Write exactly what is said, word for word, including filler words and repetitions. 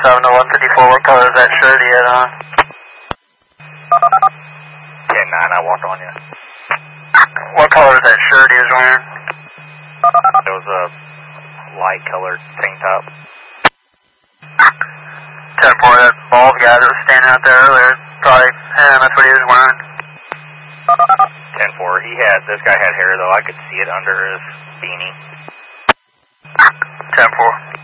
seven to one fifty-four, what color is that shirt he had on? ten nine, I walked on you. What color is that shirt he was wearing? It was a light colored tank top. ten four, that bald guy that was standing out there earlier, probably him, that's what he was wearing. ten four, he had, this guy had hair though, I could see it under his beanie. ten four.